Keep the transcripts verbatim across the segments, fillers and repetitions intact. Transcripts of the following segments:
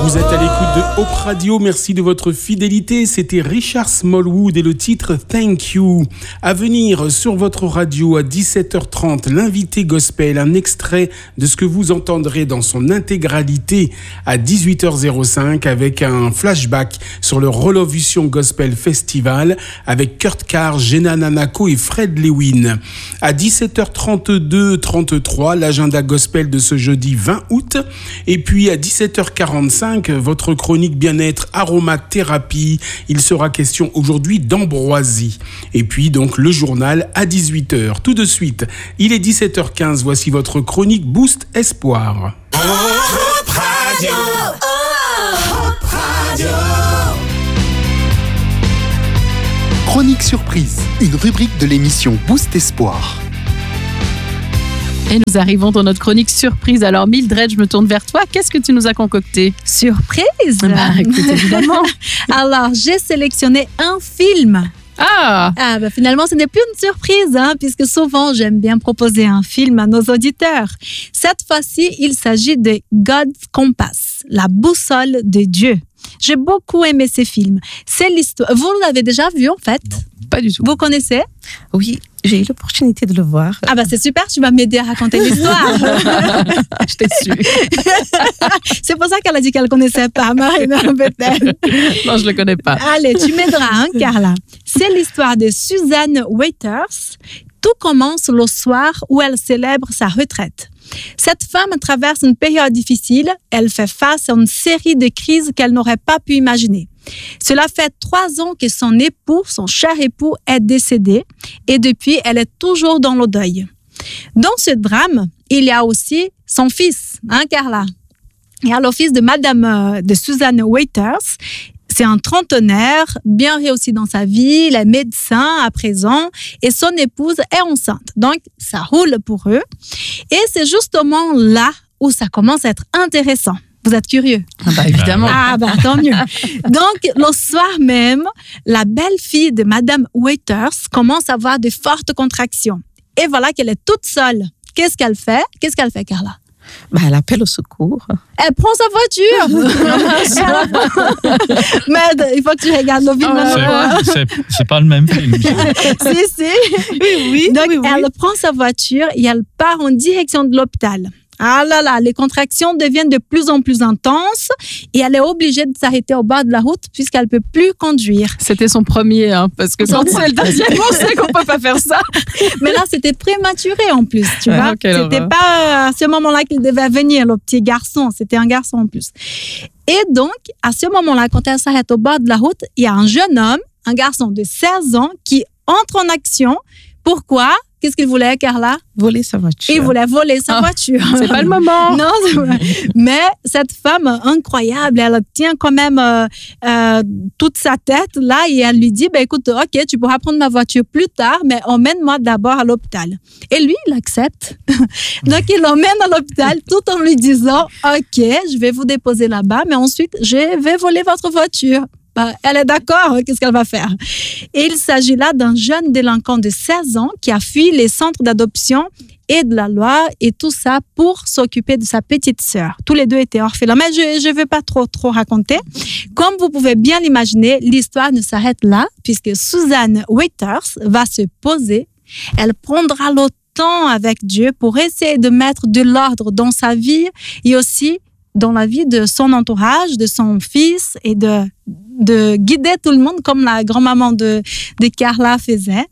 Vous êtes à l'écoute de Hope Radio, merci de votre fidélité. C'était Richard Smallwood et le titre Thank You. À venir sur votre radio à dix-sept heures trente, l'invité gospel, un extrait de ce que vous entendrez dans son intégralité à dix-huit heures cinq avec un flashback sur le Rolovution Gospel Festival avec Kurt Carr, Jenna Nanako et Fred Lewin. À dix-sept heures trente-deux trente-trois, l'agenda gospel de ce jeudi vingt août. Et puis à dix-sept heures quarante-cinq, votre chronique bien-être aromathérapie. Il sera question aujourd'hui d'ambroisie. Et puis donc le journal à dix-huit heures. Tout de suite, il est dix-sept heures quinze. Voici votre chronique Boost Espoir. Hope Radio. Hope Radio. Chronique surprise, une rubrique de l'émission Boost Espoir. Et nous arrivons dans notre chronique surprise. Alors Mildred, je me tourne vers toi. Qu'est-ce que tu nous as concocté ? Surprise ? Bah, écoute, évidemment. Alors, j'ai sélectionné un film. Ah, Ah, bah, finalement, ce n'est plus une surprise, hein, puisque souvent, j'aime bien proposer un film à nos auditeurs. Cette fois-ci, il s'agit de God's Compass, la boussole de Dieu. J'ai beaucoup aimé ce film. C'est l'histoire. Vous l'avez déjà vu, en fait ? non, pas du tout. Vous connaissez ? Oui, j'ai eu l'opportunité de le voir. Ah, bah, c'est super, tu vas m'aider à raconter l'histoire. Je t'ai su. C'est pour ça qu'elle a dit qu'elle ne connaissait pas, Marina, peut-être. Non, je le connais pas. Allez, tu m'aideras, hein, Carla. C'est l'histoire de Susan Waiters. Tout commence le soir où elle célèbre sa retraite. Cette femme traverse une période difficile. Elle fait face à une série de crises qu'elle n'aurait pas pu imaginer. Cela fait trois ans que son époux, son cher époux, est décédé et depuis, elle est toujours dans le deuil. Dans ce drame, il y a aussi son fils, hein, Carla. Il y a le fils de Madame, euh, de Susan Waiters. C'est un trentenaire, bien réussi dans sa vie, il est médecin à présent et son épouse est enceinte. Donc, ça roule pour eux. Et c'est justement là où ça commence à être intéressant. Vous êtes curieux? Ah bah, évidemment. Ah bah tant mieux. Donc, le soir même, la belle-fille de Madame Waiters commence à avoir de fortes contractions. Et voilà qu'elle est toute seule. Qu'est-ce qu'elle fait? Qu'est-ce qu'elle fait, Carla? Bah, elle appelle au secours. Elle prend sa voiture. Mais il faut que tu regardes le film. Oh, c'est, c'est, c'est pas le même film. Si, si. Oui, oui. Donc, oui, oui. elle prend sa voiture et elle part en direction de l'hôpital. Ah là là, les contractions deviennent de plus en plus intenses et elle est obligée de s'arrêter au bord de la route puisqu'elle ne peut plus conduire. C'était son premier, hein, parce que quand c'est le deuxième, on sait qu'on ne peut pas faire ça. Mais là, c'était prématuré en plus, tu Ah, vois. quelle C'était horreur. pas à ce moment-là qu'il devait venir, le petit garçon. C'était un garçon en plus. Et donc, à ce moment-là, quand elle s'arrête au bord de la route, il y a un jeune homme, un garçon de seize ans, qui entre en action. Pourquoi? Qu'est-ce qu'il voulait, Carla? Voler sa voiture. Il voulait voler sa Ah, voiture. C'est pas le moment. Non, c'est vrai. Mais cette femme incroyable, elle tient quand même euh, euh, toute sa tête là et elle lui dit, ben écoute, ok, tu pourras prendre ma voiture plus tard, mais emmène-moi d'abord à l'hôpital. Et lui, il accepte. Donc, il l'emmène à l'hôpital tout en lui disant, ok, je vais vous déposer là-bas, mais ensuite, je vais voler votre voiture. Ben, elle est d'accord, qu'est-ce qu'elle va faire? Et il s'agit là d'un jeune délinquant de seize ans qui a fui les centres d'adoption et de la loi et tout ça pour s'occuper de sa petite sœur. Tous les deux étaient orphelins, mais je ne vais pas trop, trop raconter. Comme vous pouvez bien l'imaginer, l'histoire ne s'arrête là puisque Susan Waiters va se poser. Elle prendra le temps avec Dieu pour essayer de mettre de l'ordre dans sa vie et aussi dans la vie de son entourage, de son fils et de, de guider tout le monde comme la grand-maman de, de Carla faisait.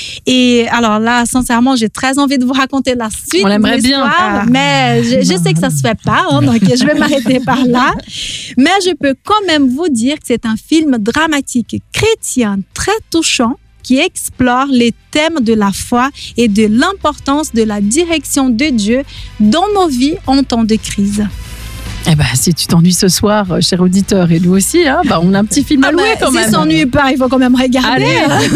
Et alors là, sincèrement, j'ai très envie de vous raconter la suite On l'aimerait de l'histoire, bien. Ah. mais je, je sais que ça se fait pas, hein, donc je vais m'arrêter par là. Mais je peux quand même vous dire que c'est un film dramatique chrétien très touchant qui explore les thèmes de la foi et de l'importance de la direction de Dieu dans nos vies en temps de crise. Eh ben, si tu t'ennuies ce soir, euh, cher auditeur, et nous aussi, hein, bah, on a un petit film à Ah louer bah, quand s'il même. s'ennuie pas, il faut quand même regarder. Allez.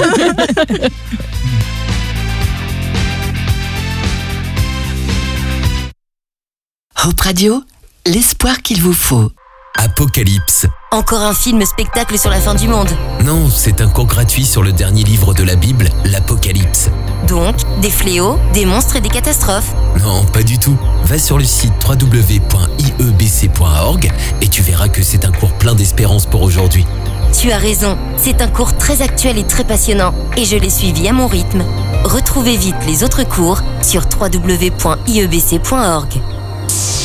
Hope Radio, l'espoir qu'il vous faut. Apocalypse. Encore un film spectacle sur la fin du monde. Non, c'est un cours gratuit sur le dernier livre de la Bible, l'Apocalypse. Donc, des fléaux, des monstres et des catastrophes. Non, pas du tout. Va sur le site w w w point i e b c point org et tu verras que c'est un cours plein d'espérance pour aujourd'hui. Tu as raison, c'est un cours très actuel et très passionnant, et je l'ai suivi à mon rythme. Retrouvez vite les autres cours sur w w w point i e b c point org.